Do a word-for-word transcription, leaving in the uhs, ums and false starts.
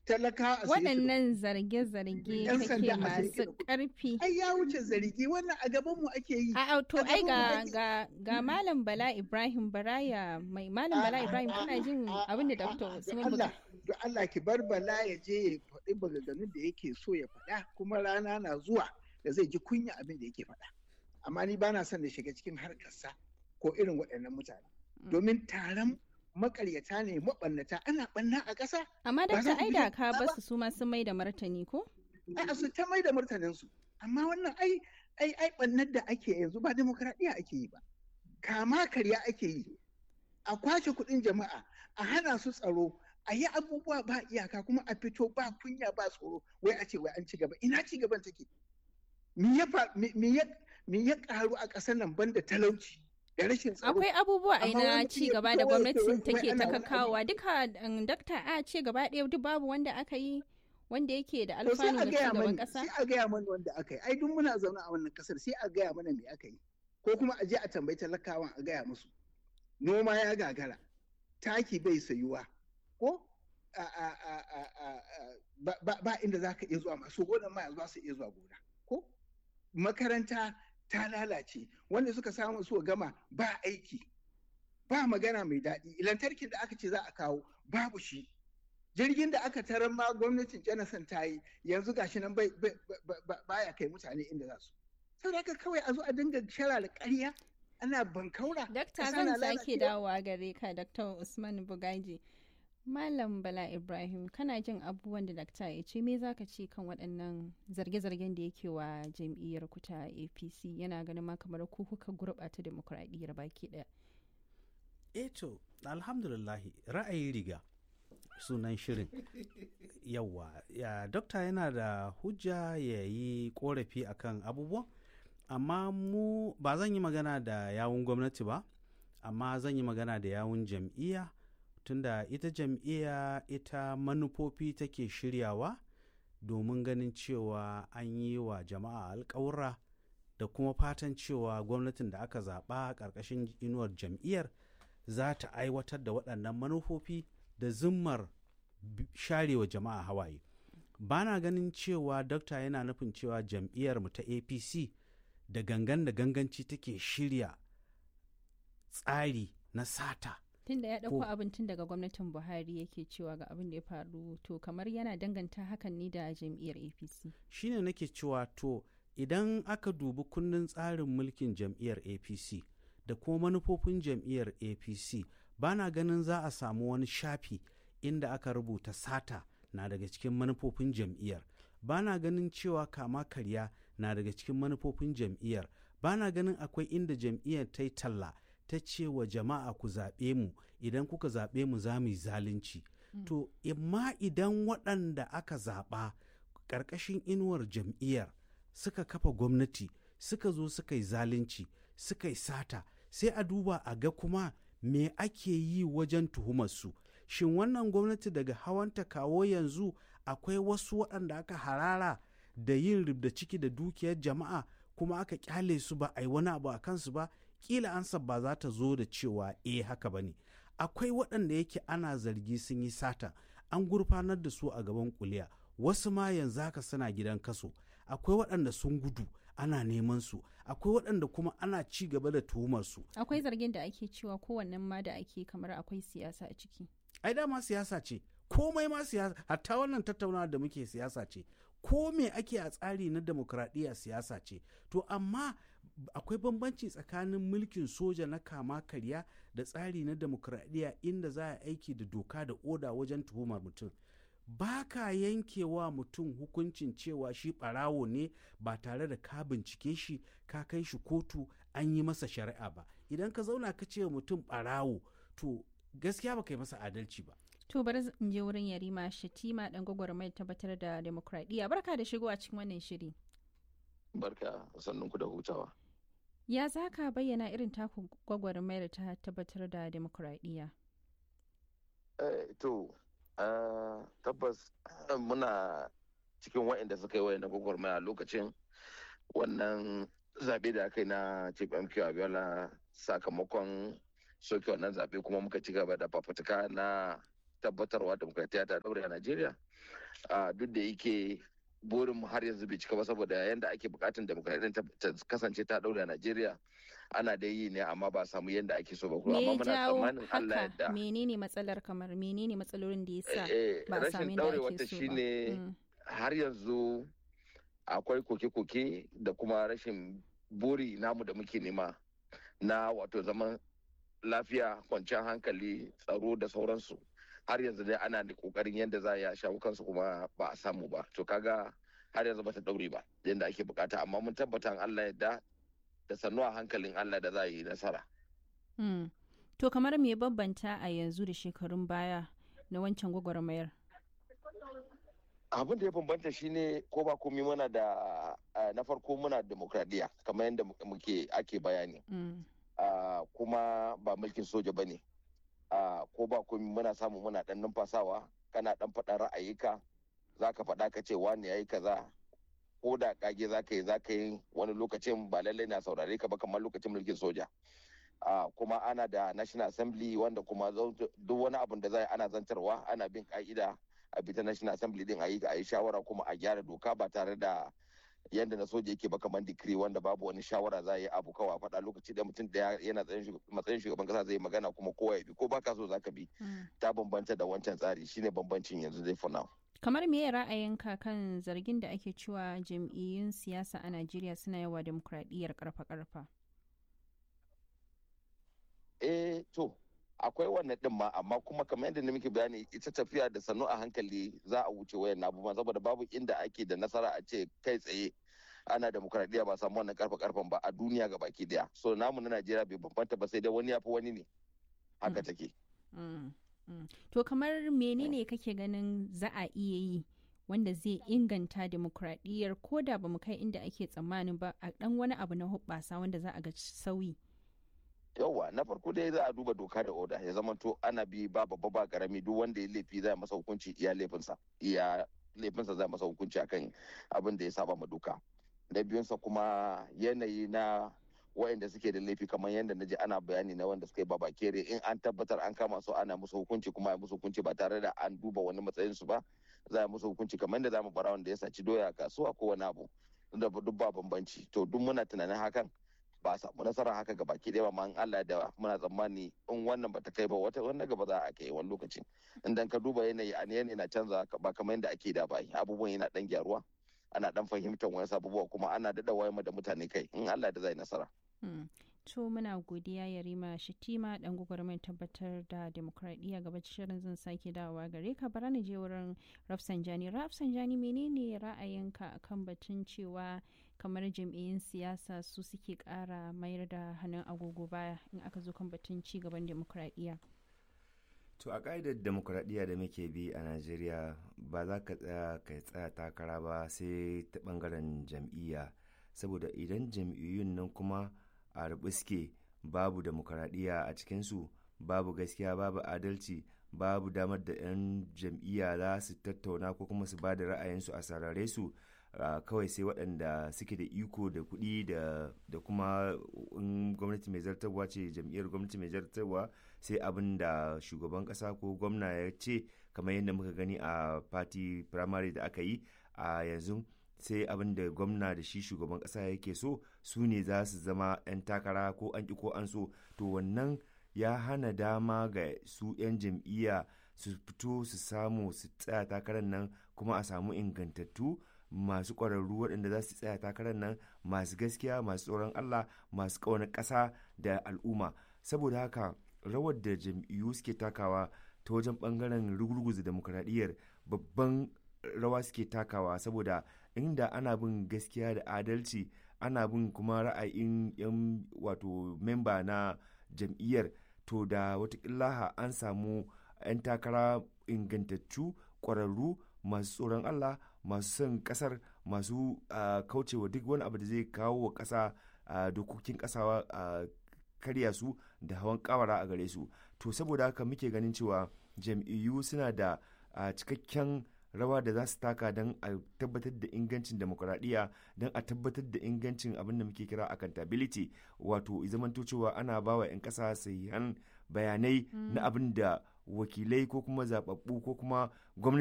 talaka a waɗannan zarge-zarge kake masu ƙarfi. Ai ya wuce zargi, wannan a gaban mu ake yi. A to ai ga ga ga Malam Bala Ibrahim Baraya mai Malam Bala Ibrahim kana jin abin da Doctor Usman Buga. Don Allah ki bar Bala ya je ya faɗi maganganun da yake so ya faɗa, kuma rana na zuwa da zai ji kunya abin da yake faɗa. Amma ni bana son da shiga cikin harkarsa ko irin waɗannan mutane. Domin taron makaryata ne mabannata, ana banna a ƙasa. Amma Dakta Aida ka basu su ma sun mai da martani ko? Ai su ta mai da martanin su. Amma wannan ai ai ai bannar da ake yanzu ba demokradiya ake yi ba. Kama karya ake yi. A kwace kuɗin jama'a, a hana su tsaro, a yi abubuwa ba iyaka, kuma a fito ba kunya ba tsoro, wai a ce wai an ci gaba. Ina ci gaban take? Me ya me ya me ya karu a ƙasar nan banda talauci? Akwai abubuwa a na ci gaba da gwamnatin take ta kakawa duka dakta a ce gaba ɗaya duk babu wanda aka yi wanda yake da alfanu ga ci gaban ƙasa. Sai a gaya mana wanda aka yi. Ai duk muna zaune a wannan ƙasar, sai a gaya mana me aka yi. Ko kuma a je a tambayi talakawan a gaya musu. Noma ya gagara, taki bai sayuwa, ko ba inda za ka iya zuwa, masu gonan ma yanzu ba su iya zuwa gona, ko makaranta ta lalace, wanda suka samu su gama ba aiki, ba magana mai daɗi, lantarkin da aka ce za a kawo babu shi, jirgin da aka tarar ma gwamnatin Jonathan ta yi yanzu gashi nan bai baya kai mutane inda za su. Saboda haka kawai a zo a dinga shara da ƙarya ana bankaura. Dakta zan sake dawowa gare ka, Dakta Usman Bugaji. Malam Bala Ibrahim, kana jin abubuwan da dakta ya ce, me za ka ce kan waɗannan zarge-zargen da yake wa jam'iyyar ku ta A P C? Yana ganin ma kamar ku kuka gurɓata demokuraɗiyyar baki ɗaya. Eh to, alhamdulillahi, ra'ayi riga sunan shirin. Yawwa, ya dokta yana da hujja ya yi ƙorafi akan abubuwan, amma mu ba zan yi magana da yawun gwamnati ba, amma zan yi magana da yawun jam'iyya. Tunda ita jam'iyya ita manufofi take shiryawa domin ganin cewa an yi wa jama'a alƙawura da kuma fatan cewa gwamnatin da aka zaɓa ƙarƙashin inuwar jam'iyyar za ta aiwatar da waɗannan manufofi da zimmar sharewa jama'a hawaye. Ba na ganin cewa dokta yana nufin cewa jam'iyyar mu ta A P C da gangan da ganganci take shirya tsari na sata. Tunda ya ɗauko abin tun daga gwamnatin Buhari yake cewa ga abin da ya faru, to kamar yana danganta hakan ne da jam'iyyar A P C. Shine nake cewa to idan aka dubi kundin tsarin mulkin jam'iyyar A P C da kuma manufofin jam'iyyar A P C, ba na ganin za a samu wani shafi inda aka rubuta sata na daga cikin manufofin jam'iyyar. Ba na ganin cewa kama karya na daga cikin manufofin jam'iyyar. Ba na ganin akwai inda jam'iyyar ta yi talla ta ce wa jama'a ku zaɓe mu, idan kuka zaɓe mu za mu yi zalunci. Mm. To, imma idan waɗanda aka zaɓa ƙarƙashin inuwar jam'iyyar suka kafa gwamnati, suka zo suka yi zalunci, suka yi sata, sai a duba a ga kuma me ake yi wajen tuhumarsu. Shin wannan gwamnati daga hawanta kawo yanzu akwai wasu waɗanda aka harara da yin ribda ciki da dukiyar jama'a kuma aka kyale su ba a yi wani abu a kansu ba? Kila ansa ba za ta zo da cewa eh haka ba ne. Akwai waɗanda yake ana zargi sun yi sata, an gurfanar da su a gaban kuliya, wasu ma yanzu haka suna gidan kaso. Akwai waɗanda sun gudu ana neman su, akwai waɗanda kuma ana ci gaba da tuhumar su. Akwai zargin da ake cewa kowannen ma da ake kamar akwai siyasa a ciki. Ai dama siyasa ce, komai ma siyasa, hatta wannan tattaunawa da muke siyasa ce. Ko me ake a tsari na demokradiyya siyasa ce. To amma akwai bambanci tsakanin mulkin soja na kama karya da tsari na demokradiyya inda za a aiki da doka da oda wajen tuhumar mutum. Ba ka yankewa mutum hukuncin cewa shi ɓarawo ne ba tare da ka bincike shi ka kai shi kotu an yi masa shari'a ba. Idan ka zauna ka ce mutum ɓarawo, to gaskiya ba ka yi masa adalci ba. To bari in je wurin Yarima Shatima dan gwagwarmayar tabbatar da demokradiyya. Barka da shigo a cikin wannan shiri. Barka, sannun ku da hutawa. Ya za ka bayyana irin taku gwagwarmayar ta tabbatar da demokradiyya? Eh, to, uh, tabbas muna cikin waɗanda suka yi waɗanda gwagwarmaya lokacin wannan zaɓe da aka yi na Chief M K Abiola sakamakon soke wannan zaɓe, kuma muka ci gaba da fafutuka na tabbatarwa demokratiya ta daure a Najeriya. Duk da yake burin mu har yanzu bai cika ba saboda yanda ake bukatun demokradiyyar ta kasance ta daure a Najeriya ana da yi ne amma ba samu yanda ake so ba. Me jawo haka? Menene matsalar kamar menene matsalolin da yasa ba a samu yanda ake so ba? Har yanzu akwai koke-koke da kuma rashin buri namu da muke nema na wato zaman lafiya, kwanciyar hankali, tsaro da sauransu. Har yanzu dai ana da kokarin yadda za a shawo kansu kuma ba a samu ba. To kaga har yanzu bata daure ba yadda ake bukata, amma mun tabbata Allah yadda da sannu a hankalin Allah da za a yi nasara. Hmm. To kamar me bambanta a yanzu da shekarun baya na wancan gwagwarmayar? Abin da ya bambanta shine ko ba komai muna da na farko muna demokradiyya kamar yadda muke ake bayani. Kuma ba mulkin soja ba ne. Ko ba komai muna samu muna dan numfasawa, kana dan faɗa ra'ayika, za ka faɗa ka ce wani ya yi kaza, ko da kage za ka yi za ka yi wani lokacin ba lallai na saurare ka ba kamar lokacin mulkin soja. Kuma ana da National Assembly wanda kuma duk wani abun da za ana zantarwa ana bin ka'ida a bita National Assembly din a yi a yi shawara kuma a gyara doka ba tare da yadda na soja yake ba kamar decree wanda babu wani shawara za a yi abu kawai faɗa lokaci da mutum da yana matsayin shugaban kasa zai magana kuma kowa ya bi ko baka so zaka bi. Ta bambanta da wancan tsari, shine bambancin yanzu dai for now. Kamar me ra'ayinka kan zargin da ake cewa jam'iyyun siyasa a Najeriya suna yawa demokradiyyar karfa-karfa? Eh to akwai wannan din ma, amma kuma kamar yadda muke bayani ita tafiya da sannu a hankali za a wuce wayan abubuwan saboda babu inda ake da nasara a ce kai tsaye ana demokradiyya ba samu wannan karfa karfan ba a duniya ga baki daya. So namu na Najeriya bai bambanta ba sai dai wani ya fi wani ne haka take. To kamar menene kake ganin za a iya yi wanda zai inganta demokradiyyar ko da ba mu kai inda ake tsammanin ba a dan wani abu na hubbasa wanda za a ga sauyi? Yawwa na farko dai za a duba doka da oda ya zama to ana bi ba babba ba karami duk wanda ya laifi za masa hukunci iya laifinsa iya laifinsa za masa hukunci akan abin da ya saba ma doka. Na biyunsa kuma yanayi na waɗanda suke da laifi kamar yadda na ji ana bayani na wanda suka yi baba kere in an tabbatar an kama su ana musu hukunci kuma ya musu hukunci ba tare da an duba wani matsayin su ba za a musu hukunci kamar yadda za mu bara wanda ya saci doya a kasuwa ko wani abu da duk ba bambanci. To duk muna tunanin hakan ba a samu nasara haka ga baki ɗaya ba, Allah da muna tsammani in wannan bata kai ba wata wannan gaba za a kai wani lokacin. Idan ka duba yanayi a yanayi na canza ba kamar yadda ake da ba, abubuwan yana dan gyaruwa ana dan fahimtar wani abubuwa kuma ana daɗa wayar da mutane kai in Allah da zai nasara. To muna godiya Yarima Shatima dan gwagwarmayar tabbatar da demokradiyya gaba shirin zan sake dawowa gare ka. Bara na je wurin Rafsanjani. Rafsanjani menene ra'ayinka akan batun cewa kamar jam'iyyun siyasa su suke kara mayar da hannun agogo baya in aka zo kan batun ci gaban demokradiyya? To a ƙa'idar demokradiyya da muke bi a Najeriya ba za ka tsaya ka tsaya takara ba sai ta ɓangaren jam'iyya, saboda idan jam'iyyun nan kuma a rubuske babu demokradiyya a cikinsu, babu gaskiya, babu adalci, babu damar da 'yan jam'iyya za su tattauna ko kuma su ba da ra'ayinsu a sarare su, uh, kawai sai waɗanda suke da iko da kuɗi da, da kuma in gwamnati mai zartarwa ce jam'iyyar gwamnati mai zartarwa sai abin da shugaban ƙasa ko gwamna ya ce, kamar yadda muka gani a party primary da aka yi a yanzu, sai abin da gwamna da shi shugaban kasa yake so su ne za su zama 'yan takara ko an ki ko an so. To wannan ya hana dama ga su 'yan jam'iyya su fito su samu su tsaya takarar nan kuma a samu ingantattu masu ƙwararru waɗanda za su tsaya takarar nan masu gaskiya, masu tsoron Allah, masu ƙaunar ƙasa da al'umma. Saboda haka rawar da jam'iyyu suke takawa ta wajen ɓangaren rugurguza demokradiyyar babban rawa suke takawa, saboda inda ana bin gaskiya da adalci ana bin kuma ra'ayin yan wato memba na jam'iyyar, to da watakila an samu 'yan takara ingantattu ƙwararru masu tsoron Allah, masu son ƙasar, masu uh, kaucewa duk wani abu da zai kawo wa ƙasa uh, dokokin ƙasa uh, karya su da hawan kawara a gare su. To saboda haka muke ganin cewa jam'iyyu suna da uh, cikakken rawa da za su taka don a tabbatar da ingancin demokuraɗiyya, don a tabbatar da ingancin abin da muke kira accountability, wato zamanto cewa ana ba wa 'yan ƙasa sahihan bayanai mm. na abin da wakilai ko kuma zaɓaɓɓu ko kuma gwamnati